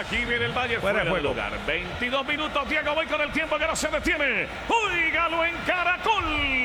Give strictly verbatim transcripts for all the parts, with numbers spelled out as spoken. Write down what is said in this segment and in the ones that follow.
Aquí viene el Bayern fuera, fuera de lugar. veintidós minutos, Diego, voy con el tiempo que no se detiene. Óigalo en Caracol.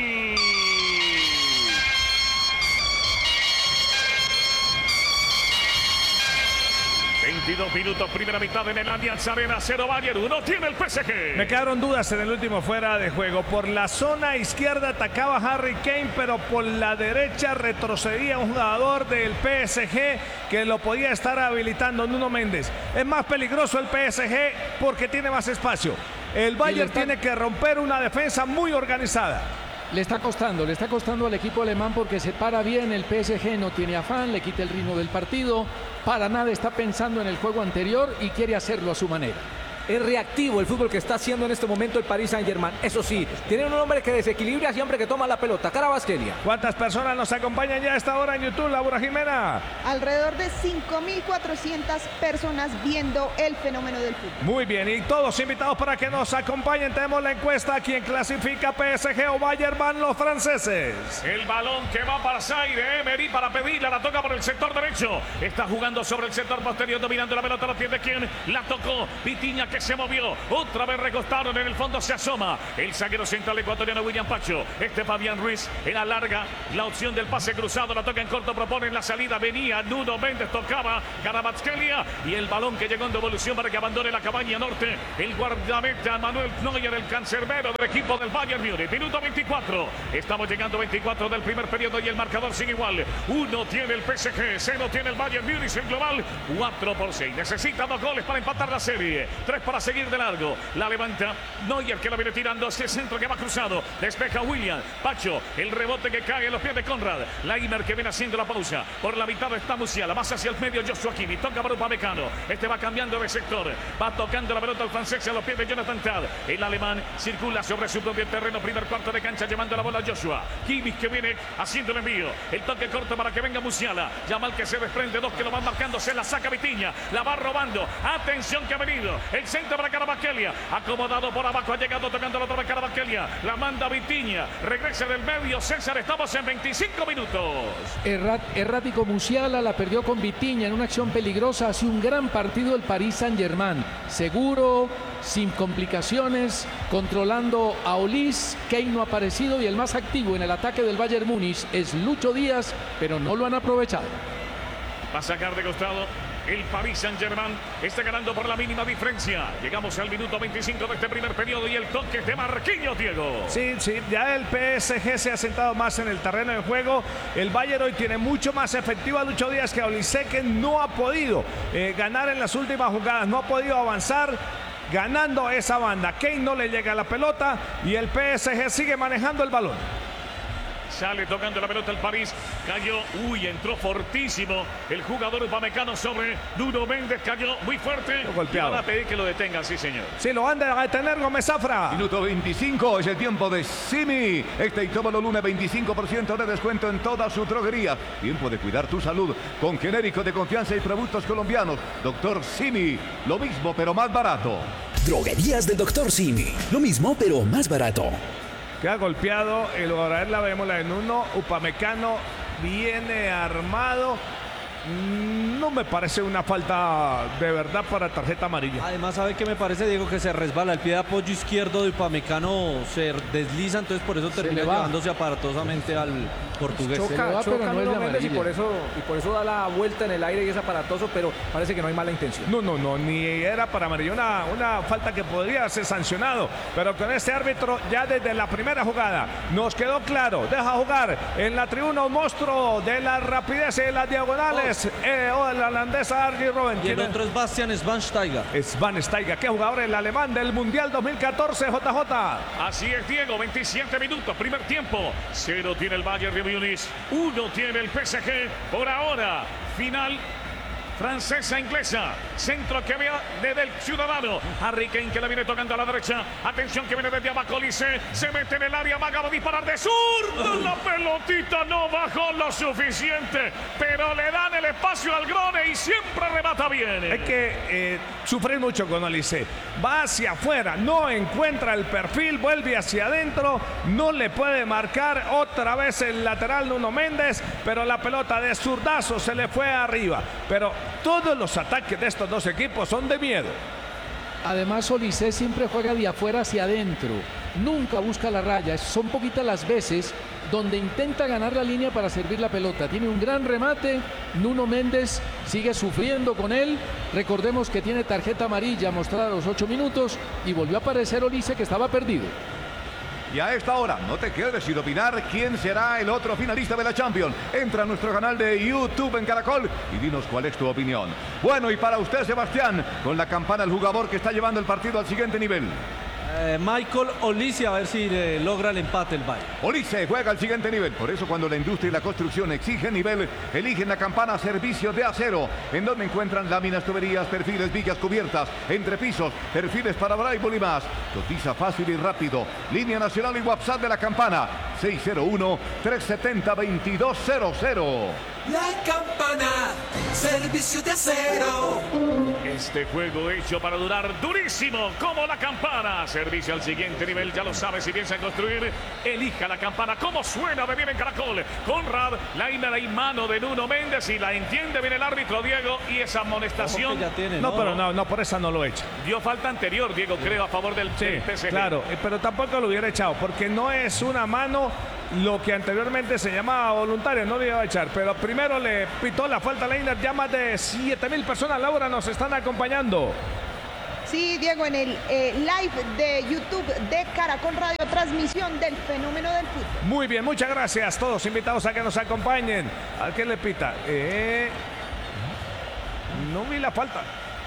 veintidós minutos, primera mitad en el Allianz Arena, cero Bayern, uno tiene el P S G. Me quedaron dudas en el último fuera de juego. Por la zona izquierda atacaba Harry Kane, pero por la derecha retrocedía un jugador del P S G que lo podía estar habilitando, Nuno Méndez. Es más peligroso el P S G porque tiene más espacio. El Bayern está... tiene que romper una defensa muy organizada. Le está costando, le está costando al equipo alemán porque se para bien, el P S G no tiene afán, le quita el ritmo del partido, para nada está pensando en el juego anterior y quiere hacerlo a su manera. Es reactivo el fútbol que está haciendo en este momento el Paris Saint-Germain. Eso sí, tiene un hombre que desequilibra siempre que toma la pelota. Kvaratskhelia. ¿Cuántas personas nos acompañan ya a esta hora en YouTube, Laura Jimena? Alrededor de cinco mil cuatrocientas personas viendo el fenómeno del fútbol. Muy bien, y todos invitados para que nos acompañen. Tenemos la encuesta. ¿Quién clasifica, P S G o Bayern? Van los franceses. El balón que va para Zaire, Emery para pedirla, la toca por el sector derecho. Está jugando sobre el sector posterior, dominando la pelota. ¿La pierde quién? La tocó Vitinha, que se movió, otra vez recostaron, en el fondo se asoma el zaguero central ecuatoriano William Pacho. Este Fabián Ruiz era larga la opción del pase cruzado, la toca en corto, proponen la salida, venía Nuno Méndez, tocaba Kvaratskhelia y el balón que llegó en devolución para que abandone la cabaña norte, el guardameta Manuel Neuer, el cancerbero del equipo del Bayern Múnich. Minuto veinticuatro, estamos llegando veinticuatro del primer periodo y el marcador sigue igual. Uno tiene el P S G, cero tiene el Bayern Múnich, en global cuatro por seis, necesita dos goles para empatar la serie, tres para seguir de largo, la levanta Neuer, que la viene tirando hacia el centro, que va cruzado, despeja William Pacho, el rebote que cae en los pies de Conrad, Laimer, que viene haciendo la pausa, por la mitad está Musiala, más hacia el medio Joshua Kimmich, toca para Upamecano, este va cambiando de sector, va tocando la pelota al francés a los pies de Jonathan Tah, el alemán circula sobre su propio terreno, primer cuarto de cancha, llevando la bola a Joshua Kimmich, que viene haciendo el envío, el toque corto para que venga Musiala, Yamal, que se desprende, dos que lo van marcando, se la saca Vitinha, la va robando, atención que ha venido, el centro para Kvaratskhelia, acomodado por abajo, ha llegado tocando la otra vez Kvaratskhelia, la manda Vitinha, regresa del medio, César, estamos en veinticinco minutos. Errat, errático Musiala, la perdió con Vitinha en una acción peligrosa, hace un gran partido el Paris Saint-Germain, seguro, sin complicaciones, controlando a Olis. Kane no ha aparecido y el más activo en el ataque del Bayern Múnich es Lucho Díaz, pero no lo han aprovechado. Va a sacar de costado el Paris Saint-Germain, está ganando por la mínima diferencia. Llegamos al minuto veinticinco de este primer periodo y el toque de Marquinhos, Diego. Sí, sí, ya el P S G se ha sentado más en el terreno de juego. El Bayern hoy tiene mucho más efectivo a Lucho Díaz, que Olise, que no ha podido eh, ganar en las últimas jugadas, no ha podido avanzar ganando esa banda. Kane no le llega a la pelota y el P S G sigue manejando el balón. Sale tocando la pelota el París, cayó, uy, entró fortísimo el jugador Upamecano sobre Nuno Méndez, cayó muy fuerte. Golpeado. Van a pedir que lo detengan, sí señor. Sí, lo van a detener, Gómez Zafra. Minuto veinticinco, es el tiempo de Simi. Este y todo lo lunes, veinticinco por ciento de descuento en toda su droguería. Tiempo de cuidar tu salud con genérico de confianza y productos colombianos. Doctor Simi, lo mismo pero más barato. Droguerías del Doctor Simi, lo mismo pero más barato. Queda golpeado, el jugador, la vemos la de Nuno. Upamecano viene armado. No me parece una falta de verdad para tarjeta amarilla. Además, ¿sabe qué me parece, Diego? Que se resbala el pie de apoyo izquierdo de Upamecano, se desliza, entonces por eso termina llevándose aparatosamente al portugués. Choca, se le va, choca pero no es de Méndez y amarilla. por eso y por eso da la vuelta en el aire y es aparatoso, pero parece que no hay mala intención. No, no, no, ni era para amarilla, una, una falta que podría ser sancionado, pero con este árbitro ya desde la primera jugada nos quedó claro, deja jugar en la tribuna un monstruo de la rapidez y las diagonales. Eh, oh, el holandés Arjen Robben. Y el otro es Bastian Schweinsteiger. Schweinsteiger, que jugador el alemán del Mundial dos mil catorce, J J. Así es, Diego, veintisiete minutos, primer tiempo. Cero tiene el Bayern de Múnich, uno tiene el P S G. Por ahora, final francesa inglesa, centro que vea desde el ciudadano Harry Kane, que la viene tocando a la derecha, atención que viene desde abajo, Olise se mete en el área, va a disparar de sur, la pelotita no bajó lo suficiente, pero le dan el espacio al Grone y siempre remata bien. Hay que eh, sufrir mucho con Olise, va hacia afuera, no encuentra el perfil, vuelve hacia adentro, no le puede marcar otra vez el lateral Nuno Méndez, pero la pelota de zurdazo se le fue arriba. pero todos los ataques de estos dos equipos son de miedo. Además, Olise siempre juega de afuera hacia adentro. Nunca busca la raya. Son poquitas las veces donde intenta ganar la línea para servir la pelota. Tiene un gran remate. Nuno Méndez sigue sufriendo con él. Recordemos que tiene tarjeta amarilla mostrada a los ocho minutos y volvió a aparecer Olise, que estaba perdido. Y a esta hora, no te quedes sin opinar quién será el otro finalista de la Champions. Entra a nuestro canal de YouTube en Caracol y dinos cuál es tu opinión. Bueno, y para usted, Sebastián, con la campana el jugador que está llevando el partido al siguiente nivel. Eh, Michael Olise, a ver si eh, logra el empate el Bayern. Olise juega al siguiente nivel. Por eso cuando la industria y la construcción exigen nivel, eligen la campana Servicio de Acero, en donde encuentran láminas, tuberías, perfiles, vigas, cubiertas, entrepisos, perfiles para braille y más. Cotiza fácil y rápido. Línea nacional y WhatsApp de la campana seis cero uno, tres siete cero, dos dos cero cero. La campana, Servicio de Acero. Este juego hecho para durar durísimo como la campana. Servicio al siguiente nivel, ya lo sabe, si piensa en construir, elija la campana. ¿Cómo suena de bien en Caracol? Conrad, la ina y mano de Nuno Méndez y la entiende bien el árbitro Diego, y esa amonestación. Ya tiene, no, no, pero no, no, por esa no lo echa. Dio falta anterior, Diego, creo, a favor del, Sí, del P S G. claro, eh, pero tampoco lo hubiera echado, porque no es una mano lo que anteriormente se llamaba voluntaria, no lo iba a echar, pero primero le pitó la falta a Leiner. Ya más de siete mil personas, Laura, nos están acompañando. Sí, Diego, en el eh, live de YouTube de Caracol Radio, transmisión del fenómeno del fútbol. Muy bien, muchas gracias. Todos invitados a que nos acompañen. ¿A qué le pita? Eh, no vi la falta.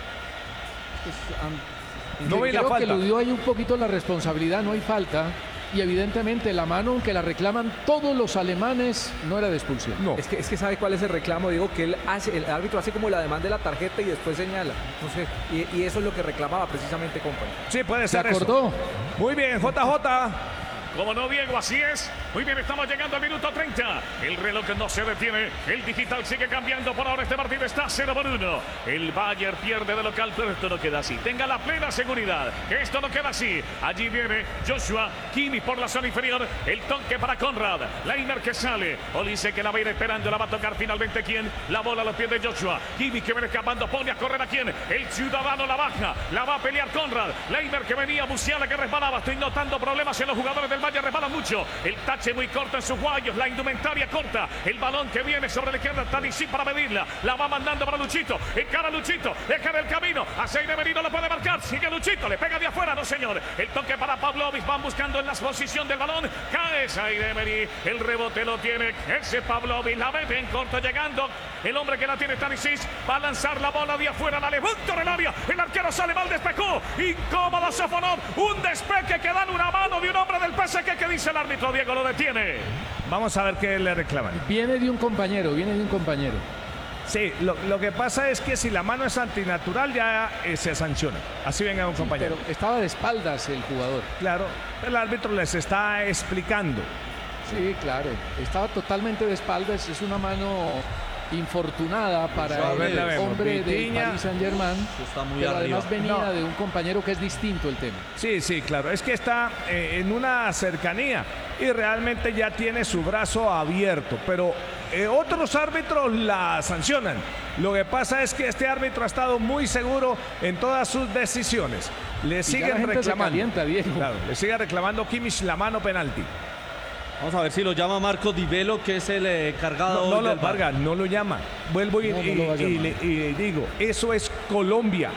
No vi la Creo que falta. eludió ahí un poquito la responsabilidad, no hay falta. Y evidentemente la mano, aunque la reclaman todos los alemanes, no era de expulsión. No. Es que, es que sabe cuál es el reclamo, digo, que él hace, el árbitro hace como la demanda de la tarjeta y después señala. No sé, y, y eso es lo que reclamaba precisamente, compañero. Sí, puede ¿Se ser eso. acordó? Muy bien, J J. Como no, Diego, así es. Muy bien, estamos llegando al minuto treinta. El reloj no se detiene. El digital sigue cambiando. Por ahora este partido está cero por uno. El Bayern pierde de local, pero esto no queda así. Tenga la plena seguridad que esto no queda así. Allí viene Joshua Kimmich por la zona inferior. El toque para Conrad. Leiner que sale. Olise que la va a ir esperando. La va a tocar finalmente quién. La bola a los pies de Joshua. Kimmich que viene escapando. Pone a correr a quién. El ciudadano la baja. La va a pelear Conrad. Leiner que venía. Musiala que resbalaba. Estoy notando problemas en los jugadores del Bayern. Resbalan mucho. El tache muy corto en sus guayos. La indumentaria corta. El balón que viene sobre la izquierda. Tadicín para medirla. La va mandando para Luchito. Encara Luchito. Deja el camino. A Seine Merino lo puede marcar. Sigue Luchito. Le pega de afuera. No, señor. El toque para Pavlovic. Van buscando en la posición del balón. Cae Seine Merino. El rebote lo tiene ese Pavlovic. La mete en corto llegando. El hombre que la tiene Tadicín. Va a lanzar la bola de afuera. La levanta en el área. El arquero sale mal. Despejó. Incómodo Sofonov. Un despeje que dan una mano de un hombre del P S G que dice el árbitro. Diego lo detiene. Vamos a ver qué le reclaman. Viene de un compañero, viene de un compañero. Sí, lo, lo que pasa es que si la mano es antinatural ya eh, se sanciona. Así venga un compañero. Pero estaba de espaldas el jugador. Claro, el árbitro les está explicando. Sí, claro. Estaba totalmente de espaldas. Es una mano infortunada para A ver, la el vemos. hombre de Vitiña. Paris Saint-Germain. Está muy Pero arriba. además venía No. de un compañero que es distinto el tema. Sí, sí, claro. Es que está eh, en una cercanía y realmente ya tiene su brazo abierto. Pero eh, otros árbitros la sancionan. Lo que pasa es que este árbitro ha estado muy seguro en todas sus decisiones. Le ya siguen la gente se reclamando. calienta, Diego. Claro, le sigue reclamando Kimmich la mano penalti. Vamos a ver si lo llama Marco Di Velo, que es el eh, cargado No, no hoy lo del Bar. Vargas, no lo llama. Vuelvo y, No, no y- lo va a y llamar. le- y digo, eso es Colombia.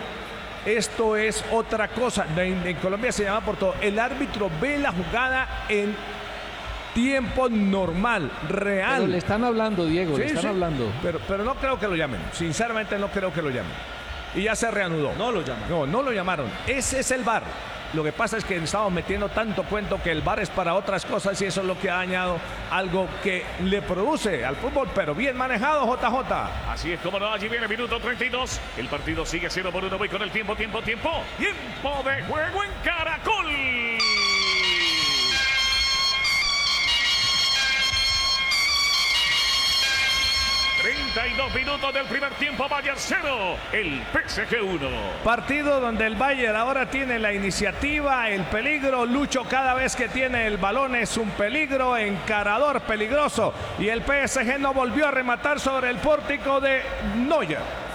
Esto es otra cosa. En, en Colombia se llama por todo. El árbitro ve la jugada en tiempo normal, real. Pero le están hablando, Diego, Sí, le están sí, hablando. Pero, pero no creo que lo llamen. Sinceramente no creo que lo llamen. Y ya se reanudó. No lo llaman. No, no lo llamaron. Ese es el V A R. Lo que pasa es que estamos metiendo tanto cuento que el V A R es para otras cosas y eso es lo que ha dañado algo que le produce al fútbol, pero bien manejado, J J. Así es como no, allí viene minuto treinta y dos. El partido sigue cero por uno. Voy con el tiempo, tiempo, tiempo. Tiempo de juego en Caracol. treinta treinta y dos minutos del primer tiempo, Bayern cero, el P S G uno. Partido donde el Bayern ahora tiene la iniciativa, el peligro. Lucho cada vez que tiene el balón es un peligro, encarador peligroso. Y el P S G no volvió a rematar sobre el pórtico de Neuer.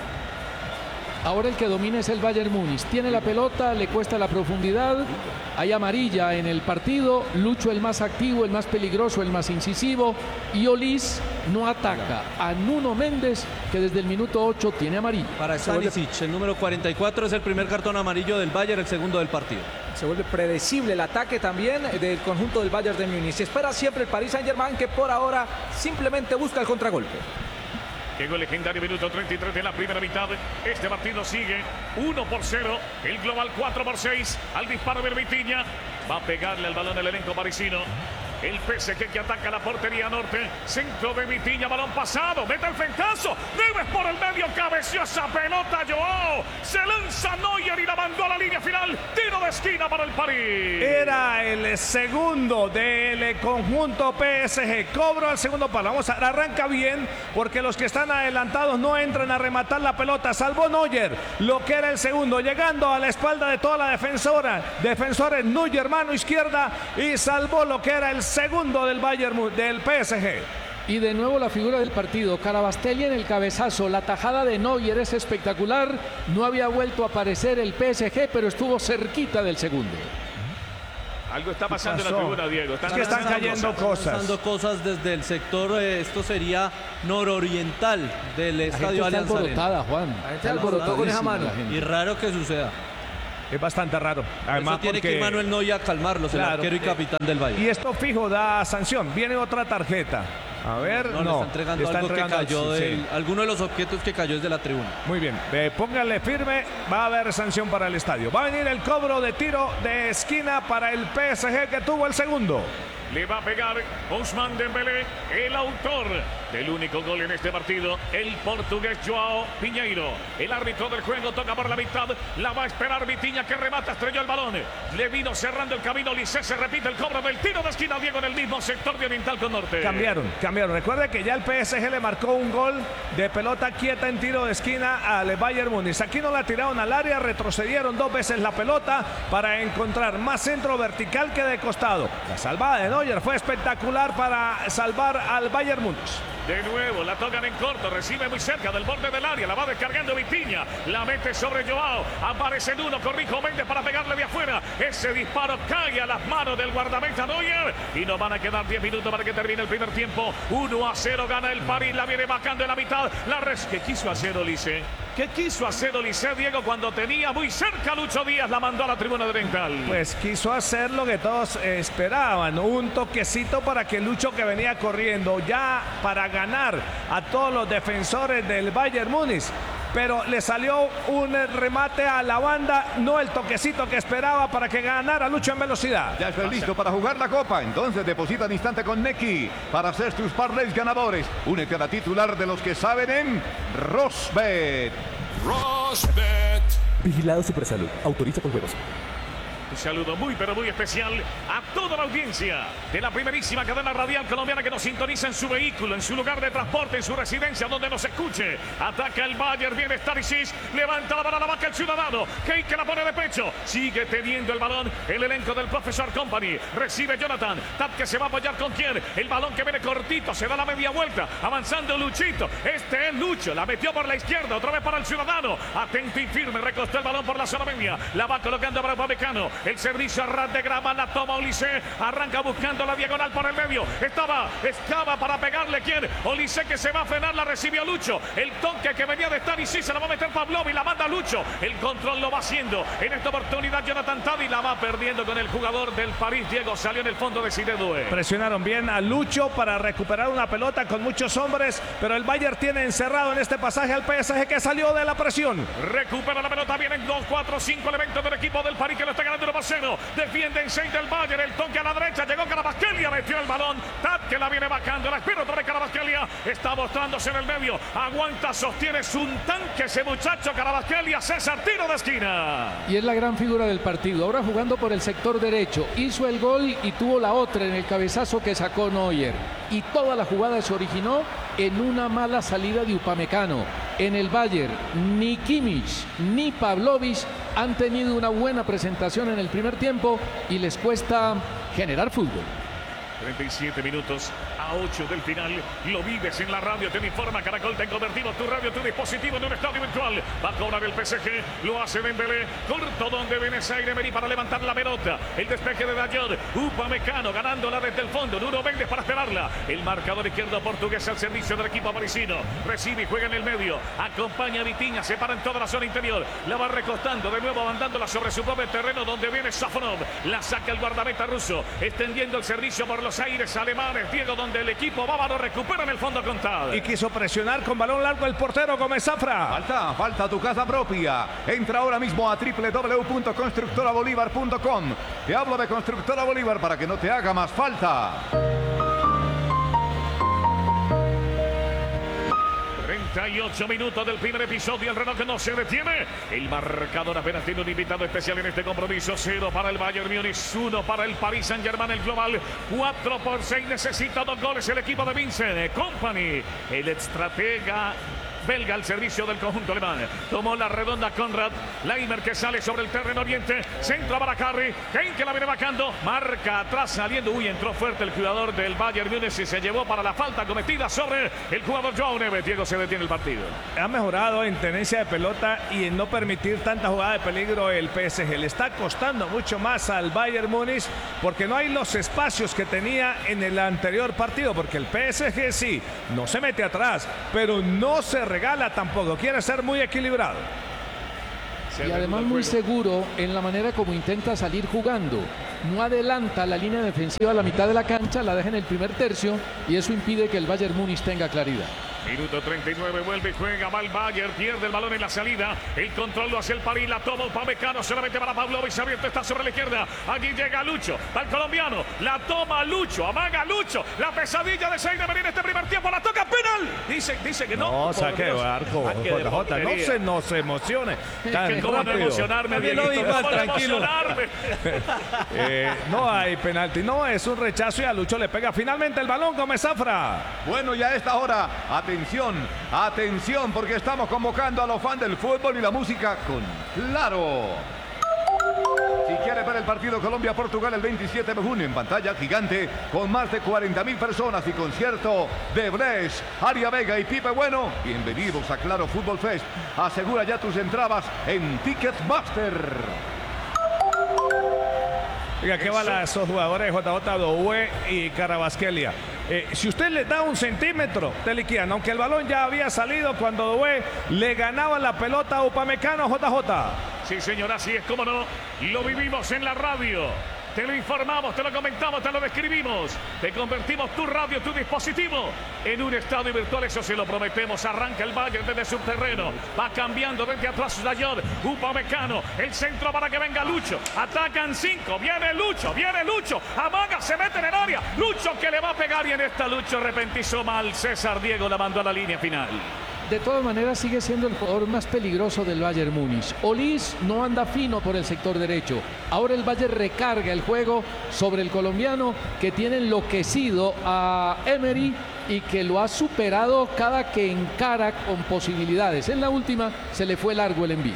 Ahora el que domina es el Bayern Múnich. Tiene la pelota, le cuesta la profundidad. Hay amarilla en el partido. Lucho el más activo, el más peligroso, el más incisivo. Y Olís no ataca a Nuno Méndez, que desde el minuto ocho tiene amarilla. Para Stanisic, el número cuarenta y cuatro, es el primer cartón amarillo del Bayern, el segundo del partido. Se vuelve predecible el ataque también del conjunto del Bayern de Múnich. Se espera siempre el Paris Saint-Germain, que por ahora simplemente busca el contragolpe. Llegó el legendario minuto treinta y tres de la primera mitad. Este partido sigue uno por cero. El global cuatro por seis. Al disparo de Vitinha. Va a pegarle al balón el elenco parisino. El P S G que ataca la portería norte. Centro de Vitinha, balón pasado. Mete el fentazo. Debes por el medio. Cabeció esa pelota, Joao. Se lanza Neuer y la mandó a la línea final. Tiro de esquina para el París. Era el segundo del conjunto P S G. Cobro al segundo palo. Vamos a arranca bien porque los que están adelantados no entran a rematar la pelota. Salvó Neuer lo que era el segundo. Llegando a la espalda de toda la defensora. Defensores Neuer, mano izquierda. Y salvó lo que era el segundo del Bayern del P S G. Y de nuevo la figura del partido, Kvaratskhelia en el cabezazo. La tajada de Neuer es espectacular. No había vuelto a aparecer el P S G, pero estuvo cerquita del segundo. Algo está pasando en la tribuna, Diego. Están, es que están cayendo cosas. Están pasando cosas desde el sector, eh, esto sería nororiental del estadio Allianz Arena. Juan. Está alborotado con esa mano. Y raro que suceda. Es bastante raro. Además, eso tiene porque... que ir Manuel Neuer a calmarlos, claro, el arquero y capitán del Bayern. Y esto fijo da sanción. Viene otra tarjeta. A ver, no, no. Le está entregando está algo entregando que cayó, del, sí. alguno de los objetos que cayó desde la tribuna. Muy bien, eh, póngale firme, va a haber sanción para el estadio. Va a venir el cobro de tiro de esquina para el P S G que tuvo el segundo. Le va a pegar Ousmane Dembélé, el autor del único gol en este partido, el portugués Joao Pinheiro. El árbitro del juego toca por la mitad, la va a esperar Vitinha que remata, estrelló el balón. Le vino cerrando el camino Olise, se repite el cobro del tiro de esquina, Diego, en el mismo sector de Oriental con Norte. Cambiaron, cambiaron. Recuerde que ya el P S G le marcó un gol de pelota quieta en tiro de esquina al Bayern Múnich. Aquí no la tiraron al área, retrocedieron dos veces la pelota para encontrar más centro vertical que de costado. La salvada de Neuer fue espectacular para salvar al Bayern Múnich. De nuevo, la tocan en corto, recibe muy cerca del borde del área, la va descargando Vitinha, la mete sobre Joao, aparece en uno, corrijo Méndez para pegarle de afuera, ese disparo cae a las manos del guardameta Neuer y nos van a quedar diez minutos para que termine el primer tiempo. uno a cero gana el París, la viene bajando en la mitad, la res... ¿Qué quiso hacer Olise? ¿Qué quiso hacer Olise, Diego, cuando tenía muy cerca Lucho Díaz, la mandó a la tribuna de Oriental? Pues quiso hacer lo que todos esperaban, un toquecito para que Lucho, que venía corriendo ya para ganar a todos los defensores del Bayern Múnich, pero le salió un remate a la banda, no el toquecito que esperaba para que ganara Lucho en velocidad. Ya estás listo para jugar la Copa, entonces deposita al instante con Nequi para hacer tus parlays ganadores. Únete a la titular de los que saben en Rosbet. Rosbet. Vigilado Supersalud. Autoriza con juegos. Un saludo muy pero muy especial a toda la audiencia de la primerísima cadena radial colombiana que nos sintoniza en su vehículo, en su lugar de transporte, en su residencia, donde nos escuche. Ataca el Bayern, viene Stanisic, levanta la banana, vaca el ciudadano, Key que la pone de pecho, sigue teniendo el balón el elenco del profesor Company, recibe Jonathan, Tat que se va a apoyar con quién, el balón que viene cortito, se da la media vuelta, avanzando Luchito, este es Lucho, la metió por la izquierda, otra vez para el ciudadano, atento y firme, recostó el balón por la zona media, la va colocando para Upamecano. El servicio a ras de grama, la toma Olise, arranca buscando la diagonal por el medio, estaba, estaba para pegarle quién, Olise que se va a frenar, la recibió Lucho, el toque que venía de Stanisic, se la va a meter Pavlov y la manda Lucho, el control lo va haciendo, en esta oportunidad Jonathan Tadi la va perdiendo con el jugador del París, Diego, salió en el fondo de Zinedine. Presionaron bien a Lucho para recuperar una pelota con muchos hombres, pero el Bayern tiene encerrado en este pasaje al P S G que salió de la presión. Recupera la pelota, vienen dos, cuatro, cinco elementos del equipo del París que lo está ganando uno por cero. Defienden seis del Bayern, el toque a la derecha, llegó Kvaratskhelia, metió el balón, Tat que la viene bajando, la espera otra vez Kvaratskhelia, está mostrándose en el medio, aguanta, sostiene, es un tanque ese muchacho Kvaratskhelia, César, tiro de esquina. Y es la gran figura del partido, ahora jugando por el sector derecho, hizo el gol y tuvo la otra en el cabezazo que sacó Neuer. Y toda la jugada se originó en una mala salida de Upamecano. En el Bayern, ni Kimmich ni Pavlovic han tenido una buena presentación en el primer tiempo y les cuesta generar fútbol. treinta y siete minutos a ocho del final. Lo vives en la radio, te informa Caracol, te han convertido tu radio, tu dispositivo en un estadio virtual. Va a cobrar el P S G, lo hace Dembélé, corto donde viene Zaire Emery para levantar la pelota. El despeje de Dayot, Upamecano ganándola desde el fondo, Nuno Mendes para esperarla. El marcador izquierdo portugués al servicio del equipo parisino. Recibe y juega en el medio, acompaña a Vitinha, se para en toda la zona interior. La va recostando, de nuevo mandándola sobre su propio terreno donde viene Safonov. La saca el guardameta ruso, extendiendo el servicio por los aires alemanes, Diego, donde el equipo bávaro recupera en el fondo Contad. Y quiso presionar con balón largo el portero Gómez Zafra. Falta, falta tu casa propia. Entra ahora mismo a doble u doble u doble u punto constructora bolívar punto com. Te hablo de Constructora Bolívar para que no te haga más falta. treinta y ocho minutos del primer episodio, el reloj no se detiene. El marcador apenas tiene un invitado especial en este compromiso. Cero para el Bayern Múnich, uno para el Paris Saint-Germain, el global. Cuatro por seis, necesita dos goles el equipo de Vincent Kompany. El estratega belga al servicio del conjunto alemán. Tomó la redonda Conrad. Leimer que sale sobre el terreno oriente. Centro para Carri. Kane que la viene bajando. Marca atrás saliendo. Uy, entró fuerte el jugador del Bayern Múnich y se llevó para la falta cometida sobre el jugador Joao Neves. Diego, se detiene el partido. Ha mejorado en tenencia de pelota y en no permitir tanta jugada de peligro el P S G. Le está costando mucho más al Bayern Múnich porque no hay los espacios que tenía en el anterior partido. Porque el P S G sí, no se mete atrás, pero no se regala tampoco, quiere ser muy equilibrado. Y además muy seguro en la manera como intenta salir jugando. No adelanta la línea defensiva a la mitad de la cancha, la deja en el primer tercio y eso impide que el Bayern Múnich tenga claridad. Minuto treinta y nueve, vuelve y juega, va el Bayern, pierde el balón en la salida, el control lo hace el París, la toma Upamecano, solamente para Pavlovic, abierto está sobre la izquierda, allí llega Lucho, va el colombiano, la toma Lucho, amaga Lucho, la pesadilla de Zaire Emery en este primer tiempo, la toca, penal, dice, dice que no. No, saque de barco, J J, no se nos emocione tan ¿Cómo rápido. no emocionarme, Dieguito? ¿Cómo no emocionarme? eh, no hay penalti, no, es un rechazo y a Lucho le pega finalmente el balón Gómez Zafra. Bueno, ya a esta hora, atención, atención, porque estamos convocando a los fans del fútbol y la música con Claro. Si quieres ver el partido Colombia-Portugal el veintisiete de junio en pantalla gigante con más de cuarenta mil personas y concierto de Brecht, Aria Vega y Pipe Bueno, bienvenidos a Claro Fútbol Fest. Asegura ya tus entradas en Ticketmaster. Oiga, qué bala esos jugadores de J J Doué y Carabasquelia. Eh, si usted le da un centímetro, te liquidan. Aunque el balón ya había salido cuando Doué le ganaba la pelota a Upamecano, J J. Sí, señor, así es, como no. Lo vivimos en la radio. Te lo informamos, te lo comentamos, te lo describimos. Te convertimos tu radio, tu dispositivo en un estadio virtual, eso se lo prometemos. Arranca el Bayern desde su terreno. Va cambiando desde atrás Dayot, Upamecano, el centro para que venga Lucho. Atacan cinco, viene Lucho, viene Lucho. Amaga, se mete en el área. Lucho que le va a pegar y en esta Lucho repentizó mal. César Diego la mandó a la línea final. De todas maneras sigue siendo el jugador más peligroso del Bayern Múnich. Olís no anda fino por el sector derecho. Ahora el Bayern recarga el juego sobre el colombiano que tiene enloquecido a Emery y que lo ha superado cada que encara con posibilidades. En la última se le fue largo el envío.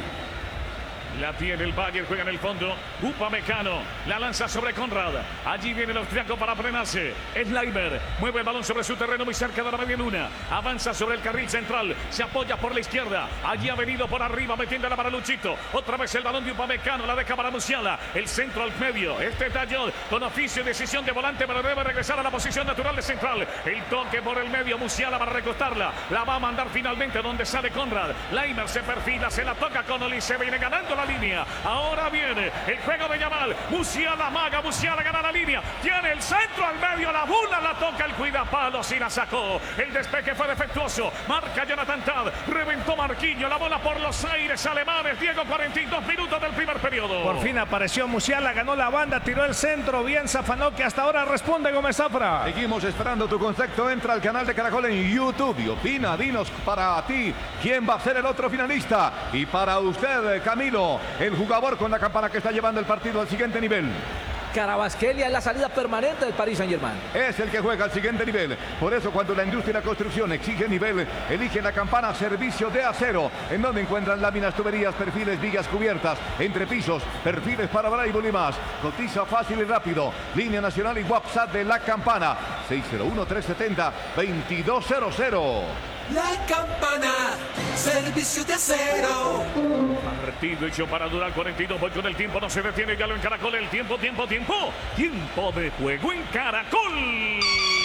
La tiene el Bayern, juega en el fondo. Upamecano, la lanza sobre Conrad. Allí viene el austriaco para frenarse. Es Leimer, mueve el balón sobre su terreno muy cerca de la media luna. Avanza sobre el carril central, se apoya por la izquierda. Allí ha venido por arriba, metiéndola para Luchito. Otra vez el balón de Upamecano, la deja para Musiala. El centro al medio, este Dayot con oficio y decisión de volante, pero debe regresar a la posición natural de central. El toque por el medio, Musiala para recostarla. La va a mandar finalmente donde sale Conrad. Leimer se perfila, se la toca con Olís, se viene ganando la línea. Ahora viene el juego de Yamal. Musiala maga, Musiala gana la línea. Tiene el centro al medio, la bula la toca el cuidapalos y la sacó. El despeje fue defectuoso. Marca Jonathan Tad. Reventó Marquinhos. La bola por los aires alemanes. Diego, cuarenta y dos minutos del primer periodo. Por fin apareció Musiala, ganó la banda, tiró el centro. Bien Zafanó, que hasta ahora responde Gómez Zafra. Seguimos esperando tu concepto. Entra al canal de Caracol en YouTube y opina. Dinos para ti quién va a ser el otro finalista. Y para usted, Camilo, el jugador con la campana que está llevando el partido al siguiente nivel. Kvaratskhelia es la salida permanente del Paris Saint-Germain. Es el que juega al siguiente nivel. Por eso cuando la industria y la construcción exige nivel, elige la Campana Servicio de Acero, en donde encuentran láminas, tuberías, perfiles, vigas cubiertas, entrepisos, perfiles para voleibol y más. Cotiza fácil y rápido. Línea nacional y WhatsApp de la Campana seis cero uno, tres siete cero, dos dos cero cero. La Campana, servicio de acero. Partido hecho para durar cuarenta y dos. Voy con el tiempo, no se detiene. Galo en Caracol. El tiempo, tiempo, tiempo. Tiempo de juego en Caracol.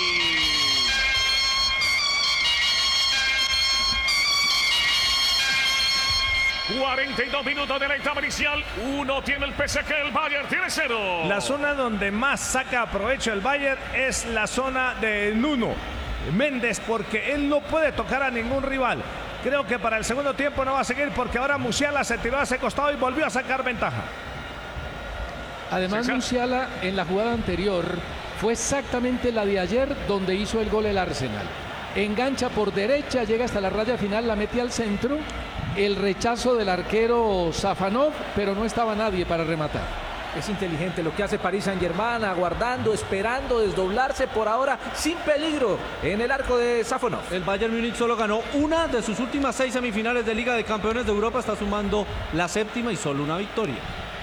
cuarenta y dos minutos de la etapa inicial. Uno tiene el P S G, el Bayern tiene cero. La zona donde más saca provecho el Bayern es la zona de Nuno Méndez, porque él no puede tocar a ningún rival. Creo que para el segundo tiempo no va a seguir, porque ahora Musiala se tiró a ese costado y volvió a sacar ventaja. Además, Musiala en la jugada anterior fue exactamente la de ayer donde hizo el gol el Arsenal. Engancha por derecha, llega hasta la raya final, la mete al centro. El rechazo del arquero Safanov, pero no estaba nadie para rematar. Es inteligente lo que hace Paris Saint-Germain, aguardando, esperando, desdoblarse por ahora sin peligro en el arco de Safanov. El Bayern Múnich solo ganó una de sus últimas seis semifinales de Liga de Campeones de Europa, está sumando la séptima y solo una victoria.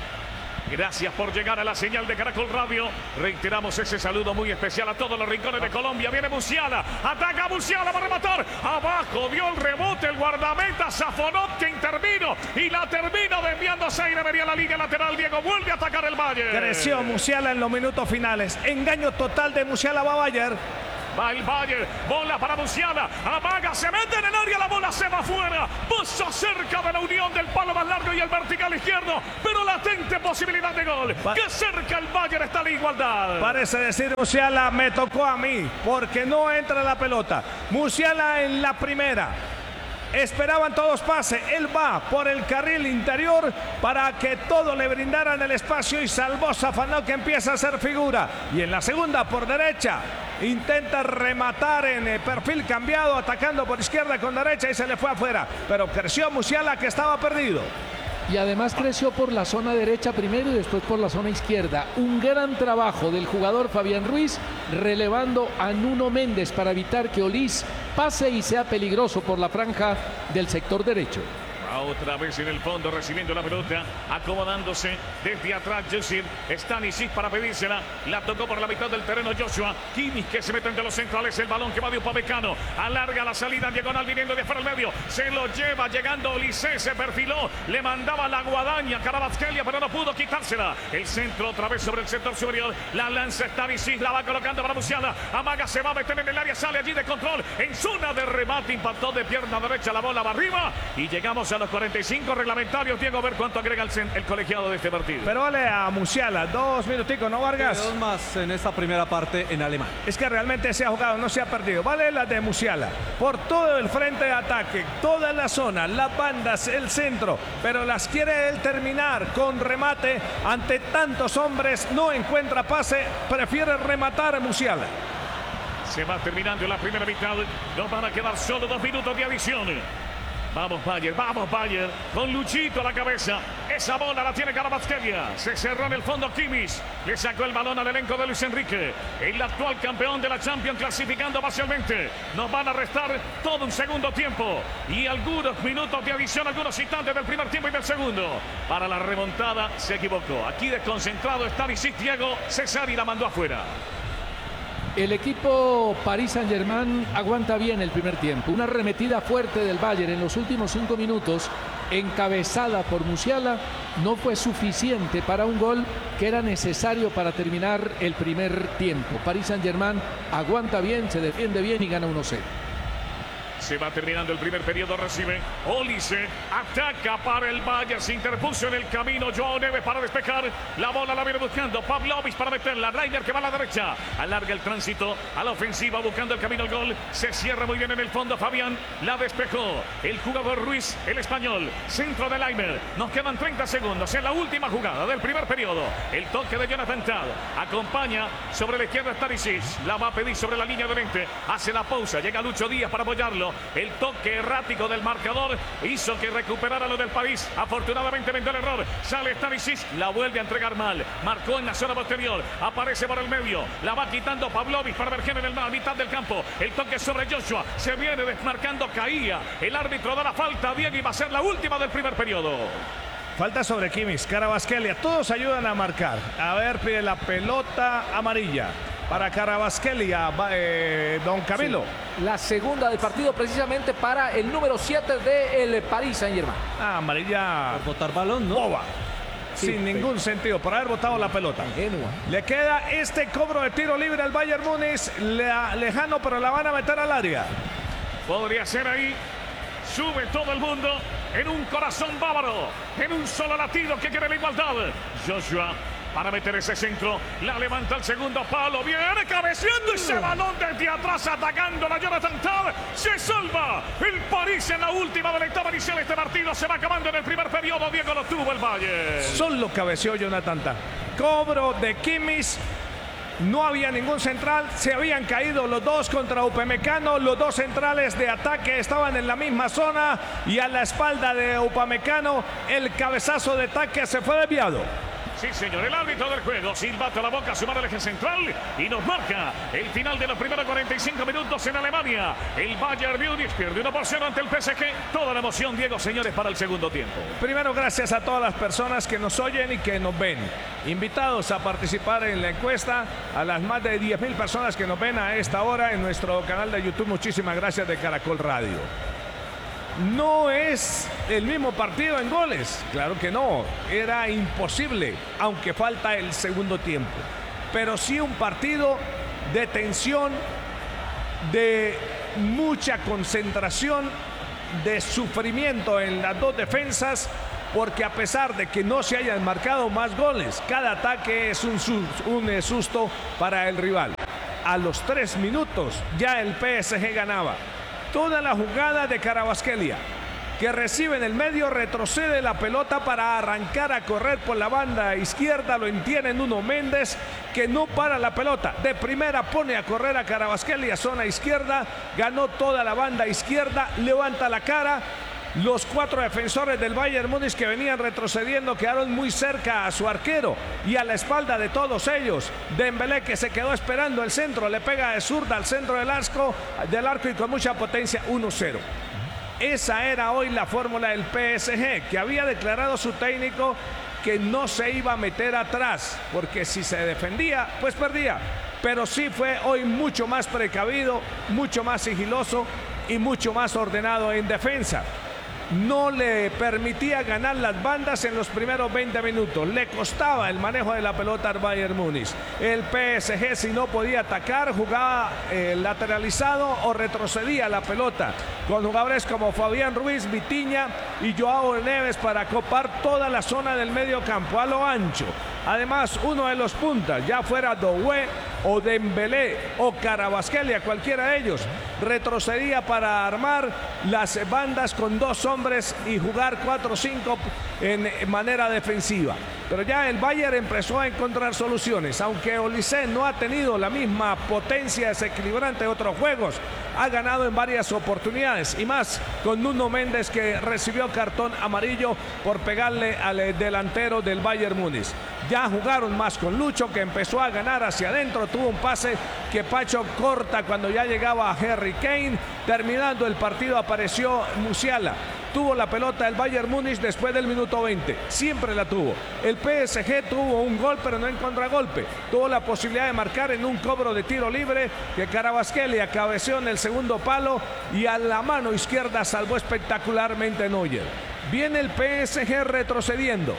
Gracias por llegar a la señal de Caracol Radio. Reiteramos ese saludo muy especial a todos los rincones de Colombia. Viene Musiala, ataca Musiala para rematar. Abajo dio el rebote el guardameta Safonov, que intervino y la terminó desviándose y debería la línea lateral. Diego vuelve a atacar el Bayern. Creció Musiala en los minutos finales. Engaño total de Musiala, va Bayern. Va el Bayern, bola para Musiala, amaga, se mete en el área, la bola se va afuera, puso cerca de la unión del palo más largo y el vertical izquierdo, pero latente posibilidad de gol, pa que cerca el Bayern está la igualdad. Parece decir Musiala, me tocó a mí, porque no entra la pelota. Musiala en la primera. Esperaban todos pase, él va por el carril interior para que todo le brindaran el espacio y salvó Safanov, que empieza a hacer figura. Y en la segunda por derecha intenta rematar en el perfil cambiado, atacando por izquierda con derecha y se le fue afuera. Pero creció Musiala, que estaba perdido. Y además creció por la zona derecha primero y después por la zona izquierda. Un gran trabajo del jugador Fabián Ruiz, relevando a Nuno Méndez para evitar que Olís pase y sea peligroso por la franja del sector derecho. Otra vez en el fondo recibiendo la pelota, acomodándose desde atrás Josip Stanisic para pedírsela, la tocó por la mitad del terreno Joshua Kimmich, que se mete entre los centrales, el balón que va de Upamecano, alarga la salida en diagonal viniendo de fuera al medio, se lo lleva llegando Olise, se perfiló, le mandaba la guadaña a Kvaratskhelia, pero no pudo quitársela, el centro otra vez sobre el sector superior, la lanza Stanisic, la va colocando para Musiala, amaga, se va a meter en el área, sale allí de control, en zona de remate, impactó de pierna derecha, la bola va arriba y llegamos a los cuarenta y cinco reglamentarios. Diego, a ver cuánto agrega el, el colegiado de este partido. Pero vale a Musiala, dos minuticos, ¿no, Vargas? Dos más en esta primera parte en alemán. Es que realmente se ha jugado, no se ha perdido. Vale la de Musiala, por todo el frente de ataque, toda la zona, las bandas, el centro, pero las quiere él terminar con remate. Ante tantos hombres, no encuentra pase, prefiere rematar a Musiala. Se va terminando la primera mitad, nos van a quedar solo dos minutos de adición. Vamos Bayern, vamos Bayern, con Luchito a la cabeza, esa bola la tiene Kvaratskhelia, se cerró en el fondo Kimmich, le sacó el balón al elenco de Luis Enrique, el actual campeón de la Champions clasificando parcialmente, nos van a restar todo un segundo tiempo y algunos minutos de adición, algunos instantes del primer tiempo y del segundo, para la remontada se equivocó, aquí desconcentrado está Stanisic, Diego Cesar y la mandó afuera. El equipo Paris Saint-Germain aguanta bien el primer tiempo. Una arremetida fuerte del Bayern en los últimos cinco minutos, encabezada por Musiala, no fue suficiente para un gol que era necesario para terminar el primer tiempo. Paris Saint-Germain aguanta bien, se defiende bien y gana uno cero. Se va terminando el primer periodo, recibe Olise, ataca para el Bayern, se interpuso en el camino Joao Neves para despejar, la bola la viene buscando Pavlovic para meterla, Reiner que va a la derecha, alarga el tránsito a la ofensiva buscando el camino al gol, se cierra muy bien en el fondo Fabián, la despejó el jugador Ruiz, el español, centro de Leimer, nos quedan treinta segundos en la última jugada del primer periodo, el toque de Jonathan Tah, acompaña sobre la izquierda Stanisic, la va a pedir sobre la línea de veinte, hace la pausa, llega Lucho Díaz para apoyarlo, El toque errático del marcador hizo que recuperara lo del París. Afortunadamente vendió el error. Sale Stanisic, la vuelve a entregar mal. Marcó en la zona posterior. Aparece por el medio. La va quitando Pavlovic para Vergel en la mitad del campo. El toque sobre Joshua. Se viene desmarcando. Caía. El árbitro da la falta. Diego, y va a ser la última del primer periodo. Falta sobre Kimmich, Kvaratskhelia. Todos ayudan a marcar. A ver, pide la pelota amarilla para Kvaratskhelia, eh, don Camilo. Sí. La segunda del partido precisamente para el número siete del Paris Saint-Germain. Ah, amarilla. Por botar balón, ¿no? Boba. Sí, Sin ningún pero... sentido, por haber botado la pelota. Ingenua. Le queda este cobro de tiro libre al Bayern Múnich, le, lejano, pero la van a meter al área. Podría ser ahí. Sube todo el mundo en un corazón bávaro, en un solo latido que quiere la igualdad. Joshua para meter ese centro, la levanta el segundo palo, viene cabeceando ese balón desde atrás, atacando la Jonathan Tah. Se salva el París en la última de la etapa inicial. Este partido se va acabando en el primer periodo. Diego, lo tuvo el Bayern. Solo cabeció Jonathan Tah. Cobro de Kimmich. No había ningún central, se habían caído los dos contra Upamecano, los dos centrales de ataque estaban en la misma zona y a la espalda de Upamecano el cabezazo de ataque se fue desviado. Sí, señor, el árbitro del juego silbata la boca, sumar el eje central y nos marca el final de los primeros cuarenta y cinco minutos en Alemania. El Bayern Múnich pierde uno por cero ante el P S G. Toda la emoción, Diego, señores, para el segundo tiempo. Primero, gracias a todas las personas que nos oyen y que nos ven. Invitados a participar en la encuesta, a las más de diez mil personas que nos ven a esta hora en nuestro canal de YouTube. Muchísimas gracias de Caracol Radio. No es el mismo partido en goles, claro que no, era imposible, aunque falta el segundo tiempo. Pero sí un partido de tensión, de mucha concentración, de sufrimiento en las dos defensas, porque a pesar de que no se hayan marcado más goles, cada ataque es un, un susto para el rival. A los tres minutos ya el P S G ganaba. Toda la jugada de Kvaratskhelia, que recibe en el medio, retrocede la pelota para arrancar a correr por la banda izquierda, lo entiende Nuno Méndez, que no para la pelota, de primera pone a correr a Kvaratskhelia, zona izquierda, ganó toda la banda izquierda, levanta la cara. Los cuatro defensores del Bayern Múnich que venían retrocediendo quedaron muy cerca a su arquero y a la espalda de todos ellos. Dembélé, que se quedó esperando el centro, le pega de zurda al centro del arco, del arco y con mucha potencia, uno cero. Esa era hoy la fórmula del P S G, que había declarado su técnico que no se iba a meter atrás, porque si se defendía, pues perdía. Pero sí fue hoy mucho más precavido, mucho más sigiloso y mucho más ordenado en defensa. No le permitía ganar las bandas en los primeros veinte minutos. Le costaba el manejo de la pelota al Bayern Múnich. El P S G, si no podía atacar, jugaba eh, lateralizado o retrocedía la pelota, con jugadores como Fabián Ruiz, Vitinha y Joao Neves para copar toda la zona del medio campo a lo ancho. Además, uno de los puntas, ya fuera Doué o Dembélé o Kvaratskhelia, cualquiera de ellos, retrocedía para armar las bandas con dos hombres y jugar cuatro cinco en manera defensiva. Pero ya el Bayern empezó a encontrar soluciones, aunque Olise no ha tenido la misma potencia desequilibrante de otros juegos, ha ganado en varias oportunidades y más con Nuno Méndez, que recibió cartón amarillo por pegarle al delantero del Bayern Múnich. Ya jugaron más con Lucho, que empezó a ganar hacia adentro, tuvo un pase que Pacho corta cuando ya llegaba a Harry Kane. Terminando el partido apareció Musiala. Tuvo la pelota el Bayern Múnich después del minuto veinte, siempre la tuvo. El P S G tuvo un gol, pero no en contragolpe. Tuvo la posibilidad de marcar en un cobro de tiro libre que Kvaratskhelia cabeceó en el segundo palo y a la mano izquierda salvó espectacularmente Neuer. Viene el P S G retrocediendo,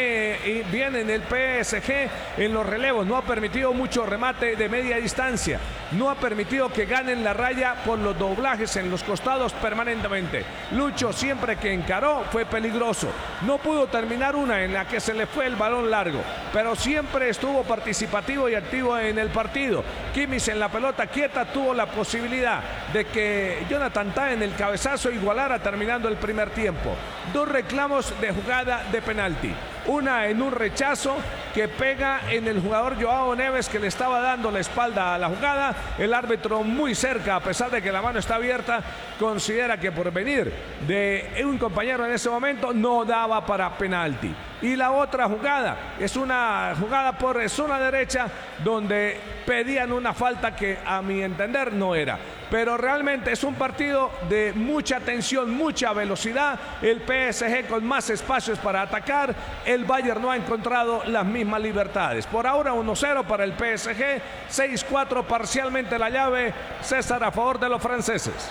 Ve, viene en el P S G en los relevos, no ha permitido mucho remate de media distancia, no ha permitido que ganen la raya por los doblajes en los costados permanentemente. Lucho, siempre que encaró, fue peligroso, no pudo terminar una en la que se le fue el balón largo, pero siempre estuvo participativo y activo en el partido. Kimmich en la pelota quieta tuvo la posibilidad de que Jonathan Tah en el cabezazo igualara terminando el primer tiempo. Dos reclamos de jugada de penalti, una en un rechazo que pega en el jugador Joao Neves, que le estaba dando la espalda a la jugada. El árbitro muy cerca, a pesar de que la mano está abierta, considera que por venir de un compañero en ese momento no daba para penalti. Y la otra jugada es una jugada por zona derecha donde pedían una falta que a mi entender no era. Pero realmente es un partido de mucha tensión, mucha velocidad. El P S G con más espacios para atacar. El Bayern no ha encontrado las mismas libertades. Por ahora uno cero para el P S G, seis cuatro parcialmente la llave. César, a favor de los franceses.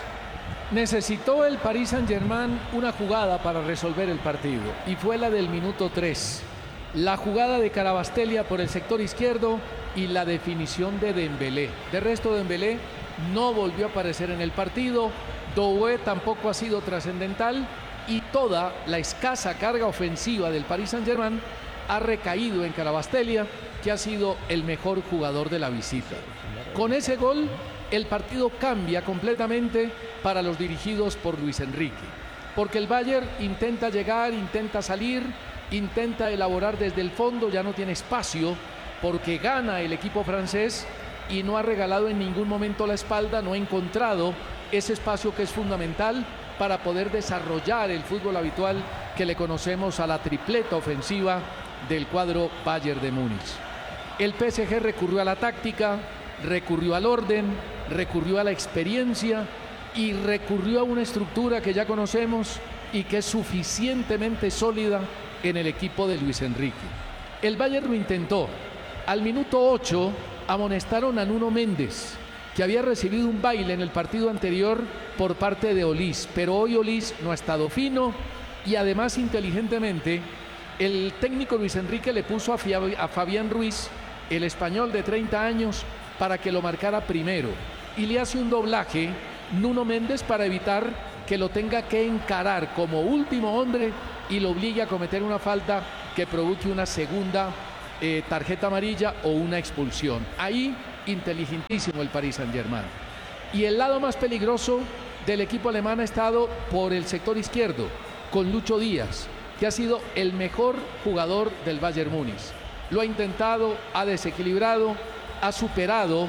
Necesitó el Paris Saint-Germain una jugada para resolver el partido y fue la del minuto tres. La jugada de Kvaratskhelia por el sector izquierdo y la definición de Dembélé. De resto, Dembélé no volvió a aparecer en el partido. Doué tampoco ha sido trascendental y toda la escasa carga ofensiva del Paris Saint-Germain ha recaído en Kvaratskhelia, que ha sido el mejor jugador de la visita. Con ese gol, el partido cambia completamente para los dirigidos por Luis Enrique, porque el Bayern intenta llegar, intenta salir, intenta elaborar desde el fondo, ya no tiene espacio porque gana el equipo francés y no ha regalado en ningún momento la espalda, no ha encontrado ese espacio que es fundamental para poder desarrollar el fútbol habitual que le conocemos a la tripleta ofensiva del cuadro Bayern de Múnich. El P S G recurrió a la táctica, recurrió al orden, recurrió a la experiencia y recurrió a una estructura que ya conocemos y que es suficientemente sólida en el equipo de Luis Enrique. El Bayern lo intentó. Al minuto ocho amonestaron a Nuno Méndez, que había recibido un baile en el partido anterior por parte de Olís, pero hoy Olís no ha estado fino y además inteligentemente el técnico Luis Enrique le puso a Fabián Ruiz, el español de treinta años, para que lo marcara primero y le hace un doblaje Nuno Méndez para evitar que lo tenga que encarar como último hombre y lo obligue a cometer una falta que provoque una segunda eh, tarjeta amarilla o una expulsión. Ahí inteligentísimo el Paris Saint-Germain. Y el lado más peligroso del equipo alemán ha estado por el sector izquierdo con Lucho Díaz, que ha sido el mejor jugador del Bayern Múnich. Lo ha intentado, ha desequilibrado, ha superado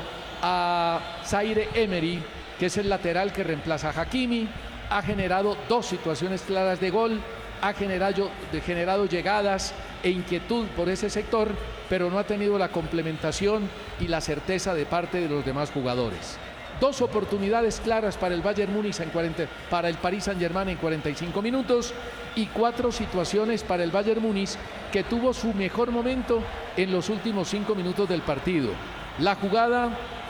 a Zaire Emery, que es el lateral que reemplaza a Hakimi, ha generado dos situaciones claras de gol, ha generado, generado llegadas e inquietud por ese sector, pero no ha tenido la complementación y la certeza de parte de los demás jugadores. Dos oportunidades claras para el Bayern Múnich en cuarenta, para el Paris Saint-Germain en cuarenta y cinco minutos y cuatro situaciones para el Bayern Múnich, que tuvo su mejor momento en los últimos cinco minutos del partido. La jugada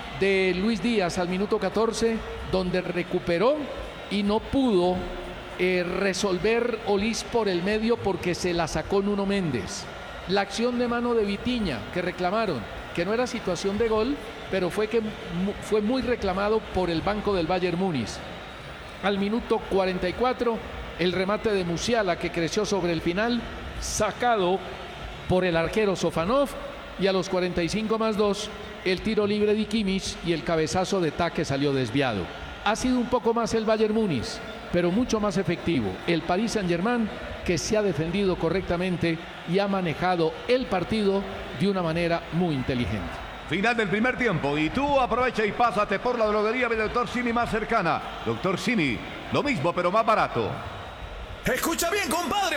de Luis Díaz al minuto catorce, donde recuperó y no pudo eh, resolver Olís por el medio porque se la sacó Nuno Méndez. La acción de mano de Vitinha que reclamaron, que no era situación de gol, pero fue, que fue muy reclamado por el banco del Bayern Múnich. Al minuto cuarenta y cuatro, el remate de Musiala, que creció sobre el final, sacado por el arquero Sofanov, y a los cuarenta y cinco más dos, el tiro libre de Kimmich y el cabezazo de Taque salió desviado. Ha sido un poco más el Bayern Múnich, pero mucho más efectivo el Paris Saint-Germain, que se ha defendido correctamente y ha manejado el partido de una manera muy inteligente. Final del primer tiempo y tú aprovecha y pásate por la droguería del doctor Simi más cercana. doctor Simi, lo mismo pero más barato. Escucha bien, compadre.